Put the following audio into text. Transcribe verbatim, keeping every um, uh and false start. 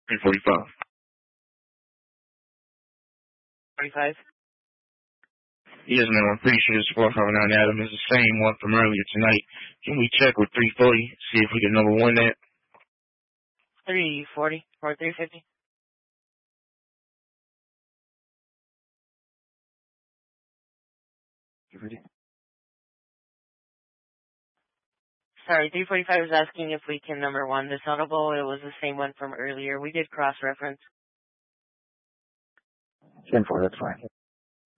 three forty-five. forty-five? Yes, ma'am. I'm pretty sure the four five nine Adam is the same one from earlier tonight. Can we check with three forty, see if we can number one that? three forty or three fifty? You ready? Sorry, three forty-five is asking if we can number one this audible. It was the same one from earlier. We did cross-reference. ten four, that's fine.